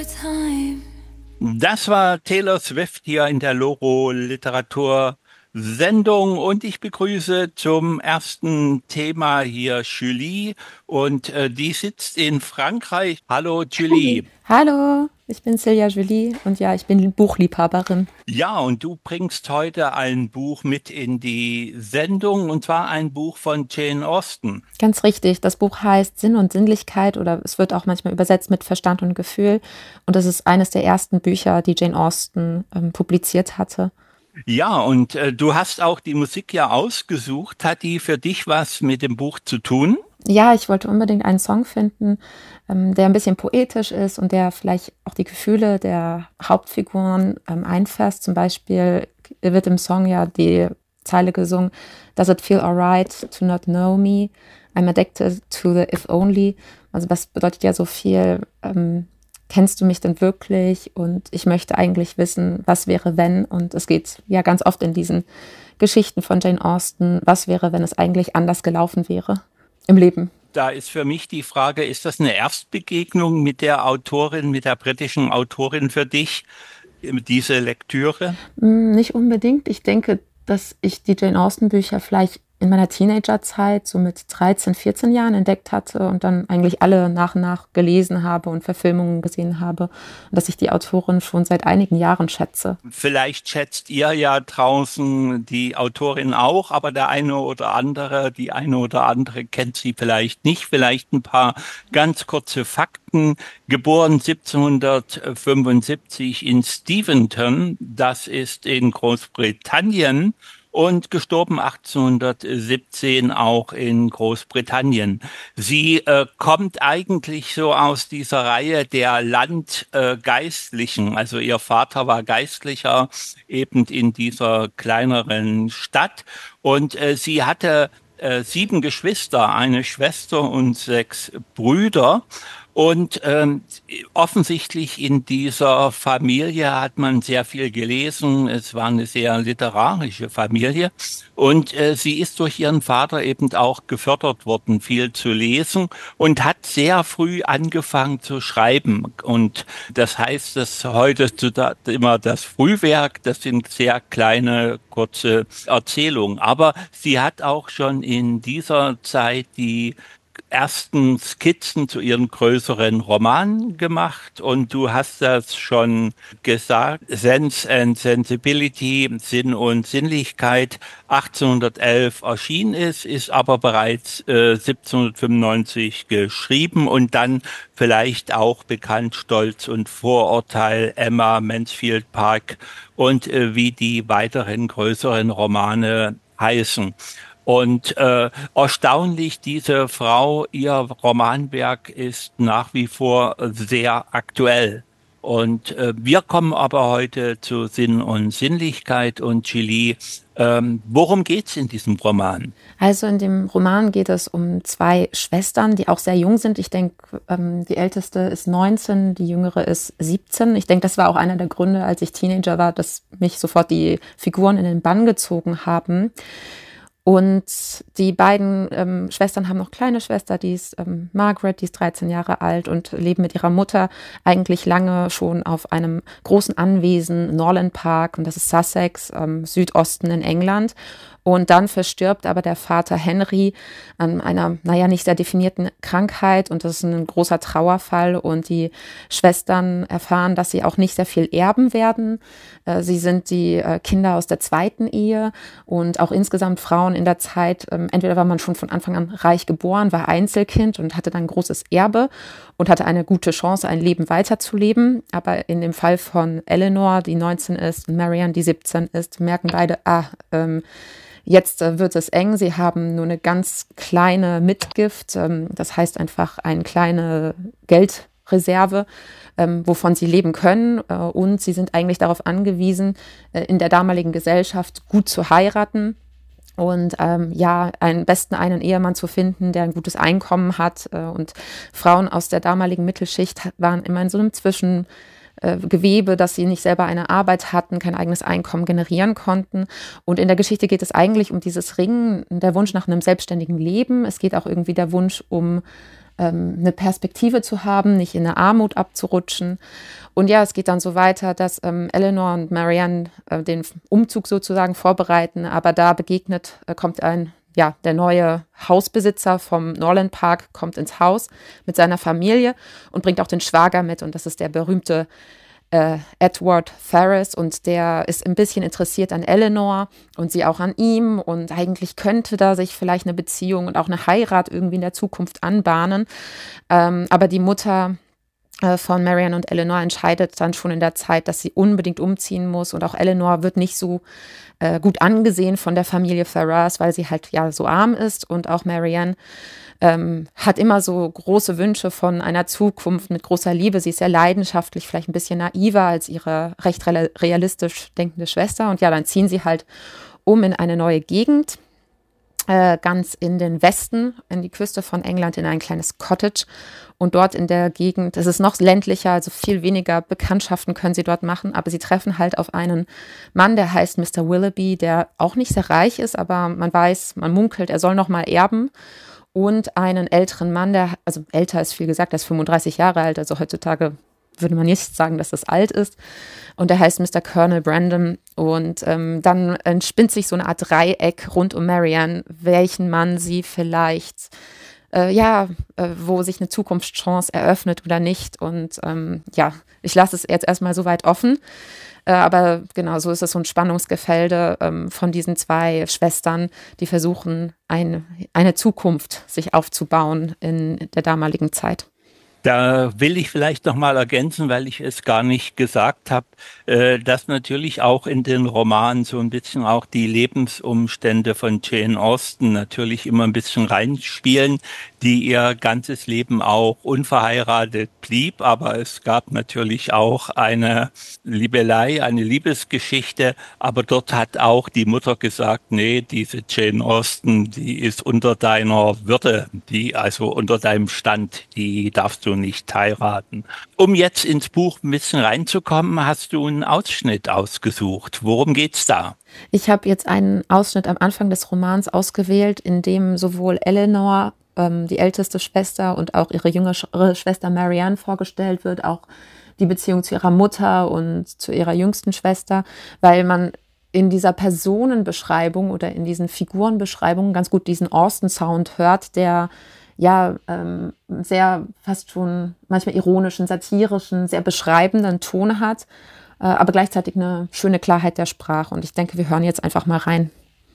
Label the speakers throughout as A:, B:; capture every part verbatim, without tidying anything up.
A: Das war Taylor Swift hier in der Loro Literatursendung und ich begrüße zum ersten Thema hier Julie und äh, die sitzt in Frankreich. Hallo Julie.
B: Hallo, ich bin Silja Julie und ja, ich bin Buchliebhaberin.
A: Ja, und du bringst heute ein Buch mit in die Sendung und zwar ein Buch von Jane Austen.
B: Ganz richtig, das Buch heißt Sinn und Sinnlichkeit oder es wird auch manchmal übersetzt mit Verstand und Gefühl. Und das ist eines der ersten Bücher, die Jane Austen ähm, publiziert hatte.
A: Ja, und äh, du hast auch die Musik ja ausgesucht. Hat die für dich was mit dem Buch zu tun?
B: Ja, ich wollte unbedingt einen Song finden, ähm, der ein bisschen poetisch ist und der vielleicht auch die Gefühle der Hauptfiguren ähm, einfasst. Zum Beispiel wird im Song ja die Zeile gesungen: Does it feel alright to not know me? I'm addicted to the if only. Also das bedeutet ja so viel, ähm, kennst du mich denn wirklich? Und ich möchte eigentlich wissen, was wäre, wenn? Und es geht ja ganz oft in diesen Geschichten von Jane Austen, was wäre, wenn es eigentlich anders gelaufen wäre im Leben.
A: Da ist für mich die Frage, ist das eine Erstbegegnung mit der Autorin, mit der britischen Autorin für dich, diese Lektüre?
B: Hm, nicht unbedingt. Ich denke, dass ich die Jane Austen-Bücher vielleicht in meiner Teenagerzeit, so mit dreizehn, vierzehn Jahren entdeckt hatte und dann eigentlich alle nach und nach gelesen habe und Verfilmungen gesehen habe. Und dass ich die Autorin schon seit einigen Jahren schätze.
A: Vielleicht schätzt ihr ja draußen die Autorin auch, aber der eine oder andere, die eine oder andere kennt sie vielleicht nicht. Vielleicht ein paar ganz kurze Fakten. Geboren siebzehnhundertfünfundsiebzig in Steventon, das ist in Großbritannien. Und gestorben achtzehnhundertsiebzehn auch in Großbritannien. Sie äh, kommt eigentlich so aus dieser Reihe der Landgeistlichen. Also ihr Vater war Geistlicher eben in dieser kleineren Stadt. Und äh, sie hatte äh, sieben Geschwister, eine Schwester und sechs Brüder. Und ähm, offensichtlich in dieser Familie hat man sehr viel gelesen. Es war eine sehr literarische Familie. Und äh, sie ist durch ihren Vater eben auch gefördert worden, viel zu lesen und hat sehr früh angefangen zu schreiben. Und das heißt, dass heute zu da- immer das Frühwerk, das sind sehr kleine, kurze Erzählungen. Aber sie hat auch schon in dieser Zeit die ersten Skizzen zu ihren größeren Romanen gemacht und du hast das schon gesagt, Sense and Sensibility, Sinn und Sinnlichkeit, achtzehnhundertelf erschienen ist, ist aber bereits äh, siebzehnhundertfünfundneunzig geschrieben und dann vielleicht auch bekannt Stolz und Vorurteil, Emma, Mansfield Park und äh, wie die weiteren größeren Romane heißen. Und äh, erstaunlich, diese Frau, ihr Romanwerk ist nach wie vor sehr aktuell. Und äh, wir kommen aber heute zu Sinn und Sinnlichkeit und Julie. Ähm, worum geht's in diesem Roman?
B: Also in dem Roman geht es um zwei Schwestern, die auch sehr jung sind. Ich denke, ähm, die älteste ist neunzehn, die jüngere ist siebzehn. Ich denke, das war auch einer der Gründe, als ich Teenager war, dass mich sofort die Figuren in den Bann gezogen haben. Und die beiden ähm, Schwestern haben noch kleine Schwester, die ist ähm, Margaret, die ist dreizehn Jahre alt und leben mit ihrer Mutter eigentlich lange schon auf einem großen Anwesen, Norland Park, und das ist Sussex, ähm, Südosten in England. Und dann verstirbt aber der Vater Henry an einer, naja, nicht sehr definierten Krankheit und das ist ein großer Trauerfall und die Schwestern erfahren, dass sie auch nicht sehr viel erben werden. Äh, sie sind die äh, Kinder aus der zweiten Ehe und auch insgesamt Frauen in der Zeit, ähm, entweder war man schon von Anfang an reich geboren, war Einzelkind und hatte dann ein großes Erbe und hatte eine gute Chance, ein Leben weiterzuleben. Aber in dem Fall von Eleanor, die neunzehn ist, und Marianne, die siebzehn ist, merken beide, ah, ähm, jetzt äh, wird es eng. Sie haben nur eine ganz kleine Mitgift. Ähm, das heißt einfach eine kleine Geldreserve, ähm, wovon sie leben können. Äh, und sie sind eigentlich darauf angewiesen, äh, in der damaligen Gesellschaft gut zu heiraten. Und ähm, ja, am besten einen Ehemann zu finden, der ein gutes Einkommen hat. Äh, und Frauen aus der damaligen Mittelschicht waren immer in so einem Zwischen, äh, Gewebe, dass sie nicht selber eine Arbeit hatten, kein eigenes Einkommen generieren konnten. Und in der Geschichte geht es eigentlich um dieses Ringen, der Wunsch nach einem selbstständigen Leben. Es geht auch irgendwie der Wunsch um ähm, eine Perspektive zu haben, nicht in eine Armut abzurutschen. Und ja, es geht dann so weiter, dass ähm, Eleanor und Marianne äh, den Umzug sozusagen vorbereiten, aber da begegnet, äh, kommt ein, ja, der neue Hausbesitzer vom Norland Park, kommt ins Haus mit seiner Familie und bringt auch den Schwager mit, und das ist der berühmte äh, Edward Ferrars, und der ist ein bisschen interessiert an Eleanor und sie auch an ihm, und eigentlich könnte da sich vielleicht eine Beziehung und auch eine Heirat irgendwie in der Zukunft anbahnen, ähm, aber die Mutter von Marianne und Eleanor entscheidet dann schon in der Zeit, dass sie unbedingt umziehen muss, und auch Eleanor wird nicht so äh, gut angesehen von der Familie Ferrars, weil sie halt ja so arm ist, und auch Marianne ähm, hat immer so große Wünsche von einer Zukunft mit großer Liebe. Sie ist sehr leidenschaftlich, vielleicht ein bisschen naiver als ihre recht realistisch denkende Schwester, und ja, dann ziehen sie halt um in eine neue Gegend, äh, ganz in den Westen, in die Küste von England, in ein kleines Cottage. Und dort in der Gegend, es ist noch ländlicher, also viel weniger Bekanntschaften können sie dort machen, aber sie treffen halt auf einen Mann, der heißt Mister Willoughby, der auch nicht sehr reich ist, aber man weiß, man munkelt, er soll noch mal erben. Und einen älteren Mann, der, also älter ist viel gesagt, der ist fünfunddreißig Jahre alt, also heutzutage würde man nicht sagen, dass das alt ist. Und der heißt Mister Colonel Brandon. Und ähm, dann entspinnt sich so eine Art Dreieck rund um Marianne, welchen Mann sie vielleicht, äh, ja, äh, wo sich eine Zukunftschance eröffnet oder nicht. Und ähm, ja, ich lasse es jetzt erstmal so weit offen. Äh, aber genau, so ist es so ein Spannungsgefälde ähm, von diesen zwei Schwestern, die versuchen, ein, eine Zukunft sich aufzubauen in der damaligen Zeit.
A: Da will ich vielleicht noch mal ergänzen, weil ich es gar nicht gesagt habe, äh, dass natürlich auch in den Romanen so ein bisschen auch die Lebensumstände von Jane Austen natürlich immer ein bisschen reinspielen, die ihr ganzes Leben auch unverheiratet blieb. Aber es gab natürlich auch eine Liebelei, eine Liebesgeschichte. Aber dort hat auch die Mutter gesagt, nee, diese Jane Austen, die ist unter deiner Würde, die also unter deinem Stand, die darfst du nicht heiraten. Um jetzt ins Buch ein bisschen reinzukommen, hast du einen Ausschnitt ausgesucht. Worum geht's da?
B: Ich habe jetzt einen Ausschnitt am Anfang des Romans ausgewählt, in dem sowohl Eleanor, ähm, die älteste Schwester, und auch ihre jüngere Schwester Marianne vorgestellt wird, auch die Beziehung zu ihrer Mutter und zu ihrer jüngsten Schwester, weil man in dieser Personenbeschreibung oder in diesen Figurenbeschreibungen ganz gut diesen Austen-Sound hört, der ja ähm, sehr fast schon manchmal ironischen, satirischen, sehr beschreibenden Ton hat, äh, aber gleichzeitig eine schöne Klarheit der Sprache. Und ich denke, wir hören jetzt einfach mal rein.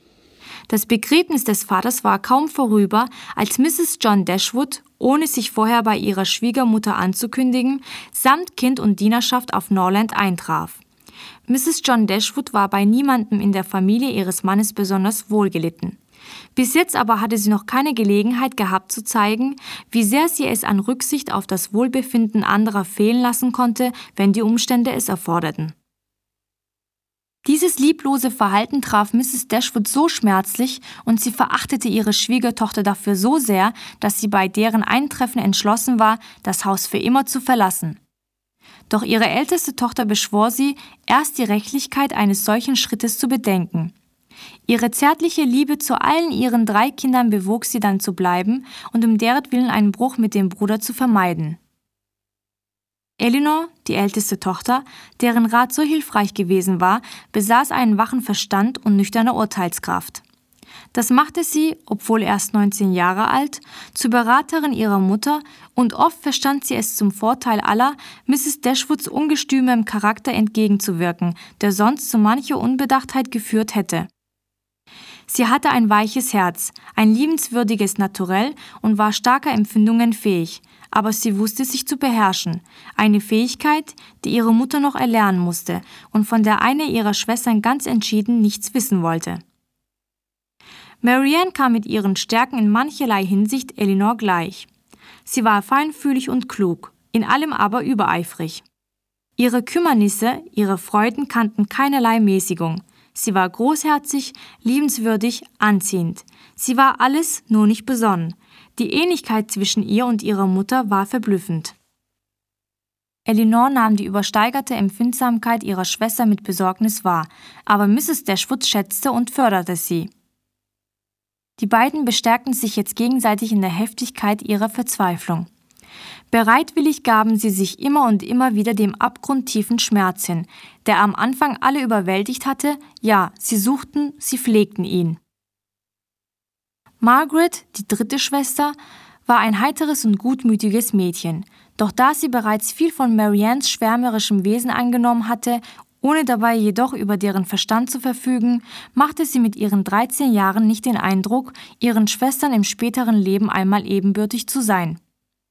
C: Das Begräbnis des Vaters war kaum vorüber, als Misses John Dashwood, ohne sich vorher bei ihrer Schwiegermutter anzukündigen, samt Kind und Dienerschaft auf Norland eintraf. Misses John Dashwood war bei niemandem in der Familie ihres Mannes besonders wohlgelitten. Bis jetzt aber hatte sie noch keine Gelegenheit gehabt zu zeigen, wie sehr sie es an Rücksicht auf das Wohlbefinden anderer fehlen lassen konnte, wenn die Umstände es erforderten. Dieses lieblose Verhalten traf Misses Dashwood so schmerzlich, und sie verachtete ihre Schwiegertochter dafür so sehr, dass sie bei deren Eintreffen entschlossen war, das Haus für immer zu verlassen. Doch ihre älteste Tochter beschwor sie, erst die Rechtlichkeit eines solchen Schrittes zu bedenken. Ihre zärtliche Liebe zu allen ihren drei Kindern bewog sie dann zu bleiben und um deretwillen einen Bruch mit dem Bruder zu vermeiden. Eleanor, die älteste Tochter, deren Rat so hilfreich gewesen war, besaß einen wachen Verstand und nüchterne Urteilskraft. Das machte sie, obwohl erst neunzehn Jahre alt, zur Beraterin ihrer Mutter, und oft verstand sie es zum Vorteil aller, Misses Dashwoods ungestümem Charakter entgegenzuwirken, der sonst zu mancher Unbedachtheit geführt hätte. Sie hatte ein weiches Herz, ein liebenswürdiges Naturell und war starker Empfindungen fähig, aber sie wusste sich zu beherrschen, eine Fähigkeit, die ihre Mutter noch erlernen musste und von der eine ihrer Schwestern ganz entschieden nichts wissen wollte. Marianne kam mit ihren Stärken in mancherlei Hinsicht Eleanor gleich. Sie war feinfühlig und klug, in allem aber übereifrig. Ihre Kümmernisse, ihre Freuden kannten keinerlei Mäßigung. Sie war großherzig, liebenswürdig, anziehend. Sie war alles, nur nicht besonnen. Die Ähnlichkeit zwischen ihr und ihrer Mutter war verblüffend. Eleanor nahm die übersteigerte Empfindsamkeit ihrer Schwester mit Besorgnis wahr, aber Misses Dashwood schätzte und förderte sie. Die beiden bestärkten sich jetzt gegenseitig in der Heftigkeit ihrer Verzweiflung. Bereitwillig gaben sie sich immer und immer wieder dem abgrundtiefen Schmerz hin, der am Anfang alle überwältigt hatte. Ja, sie suchten, sie pflegten ihn. Margaret, die dritte Schwester, war ein heiteres und gutmütiges Mädchen. Doch da sie bereits viel von Mariannes schwärmerischem Wesen angenommen hatte, ohne dabei jedoch über deren Verstand zu verfügen, machte sie mit ihren dreizehn Jahren nicht den Eindruck, ihren Schwestern im späteren Leben einmal ebenbürtig zu sein.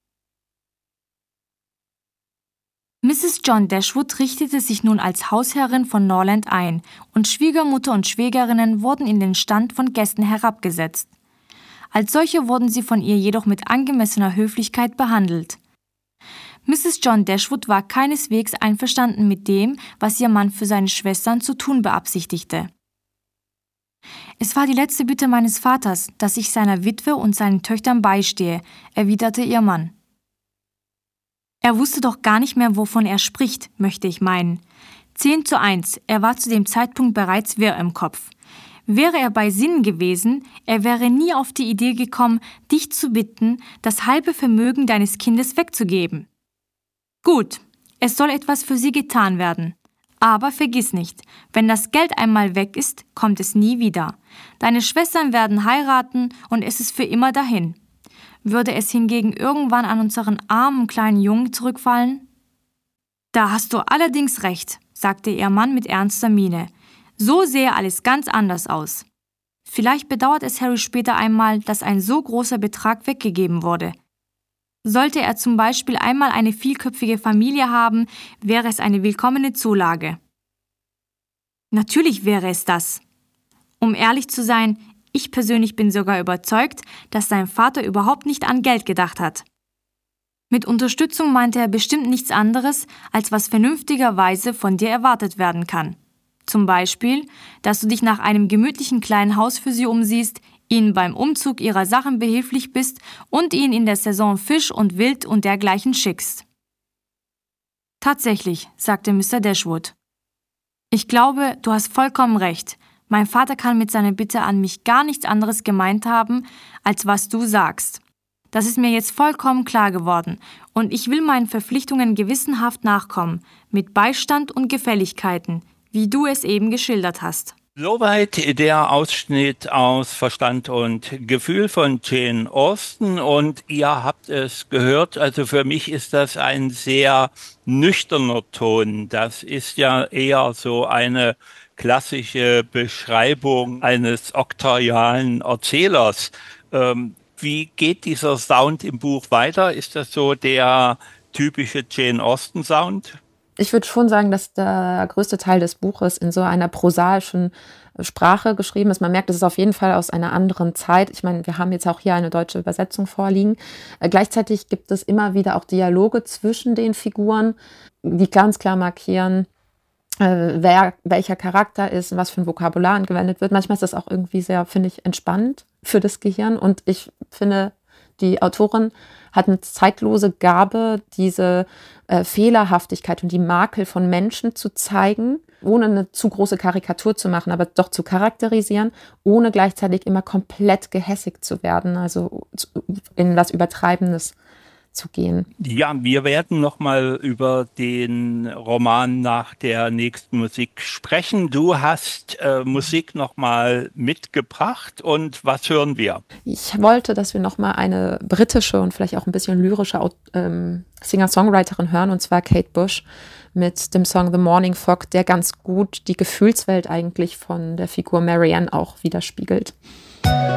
C: Misses John Dashwood richtete sich nun als Hausherrin von Norland ein, und Schwiegermutter und Schwägerinnen wurden in den Stand von Gästen herabgesetzt. Als solche wurden sie von ihr jedoch mit angemessener Höflichkeit behandelt. Misses John Dashwood war keineswegs einverstanden mit dem, was ihr Mann für seine Schwestern zu tun beabsichtigte. »Es war die letzte Bitte meines Vaters, dass ich seiner Witwe und seinen Töchtern beistehe«, erwiderte ihr Mann. Er wusste doch gar nicht mehr, wovon er spricht, möchte ich meinen. Zehn zu eins, er war zu dem Zeitpunkt bereits wirr im Kopf. Wäre er bei Sinnen gewesen, er wäre nie auf die Idee gekommen, dich zu bitten, das halbe Vermögen deines Kindes wegzugeben. Gut, es soll etwas für sie getan werden. Aber vergiss nicht, wenn das Geld einmal weg ist, kommt es nie wieder. Deine Schwestern werden heiraten und es ist für immer dahin. Würde es hingegen irgendwann an unseren armen kleinen Jungen zurückfallen? Da hast du allerdings recht, sagte ihr Mann mit ernster Miene. So sähe alles ganz anders aus. Vielleicht bedauert es Harry später einmal, dass ein so großer Betrag weggegeben wurde. Sollte er zum Beispiel einmal eine vielköpfige Familie haben, wäre es eine willkommene Zulage. Natürlich wäre es das. Um ehrlich zu sein, ich persönlich bin sogar überzeugt, dass sein Vater überhaupt nicht an Geld gedacht hat. Mit Unterstützung meinte er bestimmt nichts anderes, als was vernünftigerweise von dir erwartet werden kann. Zum Beispiel, dass du dich nach einem gemütlichen kleinen Haus für sie umsiehst, ihnen beim Umzug ihrer Sachen behilflich bist und ihnen in der Saison Fisch und Wild und dergleichen schickst. Tatsächlich, sagte Mister Dashwood. Ich glaube, du hast vollkommen recht. Mein Vater kann mit seiner Bitte an mich gar nichts anderes gemeint haben, als was du sagst. Das ist mir jetzt vollkommen klar geworden und ich will meinen Verpflichtungen gewissenhaft nachkommen, mit Beistand und Gefälligkeiten, wie du es eben geschildert hast.
A: Soweit der Ausschnitt aus Verstand und Gefühl von Jane Austen und ihr habt es gehört, also für mich ist das ein sehr nüchterner Ton. Das ist ja eher so eine klassische Beschreibung eines oktorialen Erzählers. Ähm, wie geht dieser Sound im Buch weiter? Ist das so der typische Jane Austen Sound?
B: Ich würde schon sagen, dass der größte Teil des Buches in so einer prosaischen Sprache geschrieben ist. Man merkt, es ist auf jeden Fall aus einer anderen Zeit. Ich meine, wir haben jetzt auch hier eine deutsche Übersetzung vorliegen. Äh, gleichzeitig gibt es immer wieder auch Dialoge zwischen den Figuren, die ganz klar markieren, äh, wer welcher Charakter ist und was für ein Vokabular angewendet wird. Manchmal ist das auch irgendwie sehr, finde ich, entspannend für das Gehirn. Und ich finde, die Autorin hat eine zeitlose Gabe, diese äh, Fehlerhaftigkeit und die Makel von Menschen zu zeigen, ohne eine zu große Karikatur zu machen, aber doch zu charakterisieren, ohne gleichzeitig immer komplett gehässigt zu werden, also in was Übertreibendes zu gehen.
A: Ja, wir werden nochmal über den Roman nach der nächsten Musik sprechen. Du hast äh, Musik nochmal mitgebracht und was hören wir?
B: Ich wollte, dass wir nochmal eine britische und vielleicht auch ein bisschen lyrische ähm, Singer-Songwriterin hören, und zwar Kate Bush mit dem Song The Morning Fog, der ganz gut die Gefühlswelt eigentlich von der Figur Marianne auch widerspiegelt.